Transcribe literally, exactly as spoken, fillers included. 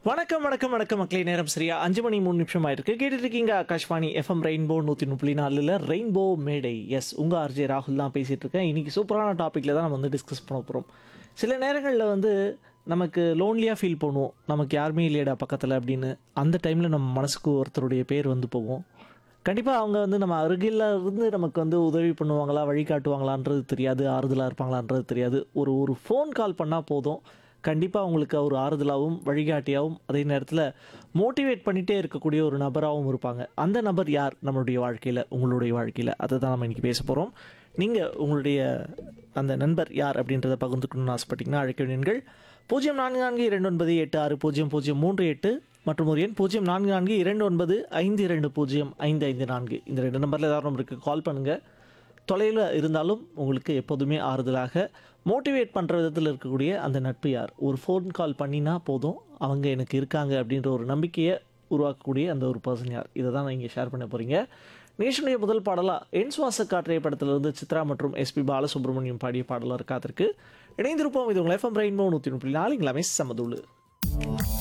வணக்கம் வணக்கம் வணக்கம் மக்களே. நேரம் சரியா அஞ்சு மணி மூணு நிமிஷம் ஆயிருக்கு. கேட்டுட்டு இருக்கீங்க ஆகாஷ்வாணி எஃப்எம் ரெயின்போ நூற்றி முப்பத்தி நாலில் ரெயின்போ மேடை. எஸ், உங்கள் ஆர்ஜே ராகுல் தான் பேசிகிட்டு இருக்கேன். இன்றைக்கி சூப்பரான டாப்பிக்கில் தான் நம்ம வந்து டிஸ்கஸ் பண்ண போகிறோம். சில நேரங்களில் வந்து நமக்கு லோன்லியாக ஃபீல் பண்ணுவோம், நமக்கு யாருமே இல்லையடா பக்கத்தில் அப்படின்னு. அந்த டைமில் நம்ம மனசுக்கு ஒருத்தருடைய பேர் வந்து போகும். கண்டிப்பாக அவங்க வந்து நம்ம அருகில் இருந்து நமக்கு வந்து உதவி பண்ணுவாங்களா, வழிகாட்டுவாங்களான்றது தெரியாது, ஆறுதலாக இருப்பாங்களான்றது தெரியாது. ஒரு ஒரு ஃபோன் கால் பண்ணால் போதும், கண்டிப்பாக அவங்களுக்கு ஒரு ஆறுதலாகவும் வழிகாட்டியாகவும் அதே நேரத்தில் மோட்டிவேட் பண்ணிகிட்டே இருக்கக்கூடிய ஒரு நபராகவும் இருப்பாங்க. அந்த நபர் யார் நம்மளுடைய வாழ்க்கையில், உங்களுடைய வாழ்க்கையில்? அதை தான் நம்ம இன்றைக்கி பேச போகிறோம். நீங்கள் உங்களுடைய அந்த நண்பர் யார் அப்படின்றத பகிர்ந்துக்கணும்னு ஆசைப்பட்டீங்கன்னா அழைக்க வேண்டிய எண்கள் பூஜ்ஜியம் நான்கு நான்கு இரண்டு ஒன்பது எட்டு ஆறு பூஜ்ஜியம் பூஜ்ஜியம் மூன்று எட்டு மற்றும் ஒரு எண் பூஜ்ஜியம் நான்கு நான்கு இரண்டு ஒன்பது ஐந்து இரண்டு பூஜ்ஜியம் ஐந்து ஐந்து நான்கு. இந்த ரெண்டு நம்பரில் ஏதாவது நம்பருக்கு கால் பண்ணுங்கள். தொலைவில் இருந்தாலும் உங்களுக்கு எப்போதுமே ஆறுதலாக மோட்டிவேட் பண்ணுற விதத்தில் இருக்கக்கூடிய அந்த நட்பு யார்? ஒரு ஃபோன் கால் பண்ணினா போதும், அவங்க எனக்கு இருக்காங்க அப்படின்ற ஒரு நம்பிக்கையை உருவாக்கக்கூடிய அந்த ஒரு பர்சன் யார்? இதை தான் நீங்கள் ஷேர் பண்ண போகிறீங்க. நேஷனுடைய முதல் பாடலாக என் சுவாச காற்றை படத்திலிருந்து சித்ரா மற்றும் எஸ்பி பாலசுப்ரமணியம் பாடிய பாடலாக இருக்காத்திருக்கு. இணைந்திருப்போம். இது உங்கள் எஃப்எம் ரெயின்போ நூற்றி முப்பத்தி நாலு. இங்களாமே சமதுள்ளு.